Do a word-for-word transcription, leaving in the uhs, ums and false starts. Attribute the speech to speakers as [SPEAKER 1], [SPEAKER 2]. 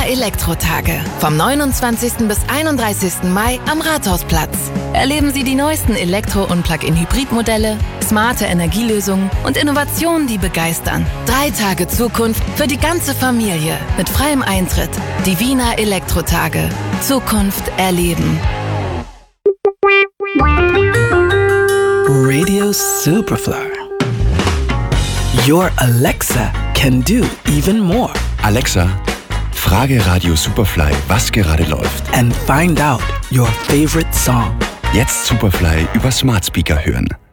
[SPEAKER 1] Elektrotage. Vom neunundzwanzigsten bis einunddreißigsten Mai am Rathausplatz. Erleben Sie die neuesten Elektro- und Plug-in-Hybrid-Modelle, smarte Energielösungen und Innovationen, die begeistern. Drei Tage Zukunft für die ganze Familie mit freiem Eintritt. Die Wiener Elektrotage. Zukunft erleben.
[SPEAKER 2] Radio Superfly. Your Alexa can do even more.
[SPEAKER 3] Alexa, frage Radio Superfly, was gerade läuft.
[SPEAKER 2] And find out your favorite song.
[SPEAKER 3] Jetzt Superfly über Smart Speaker hören.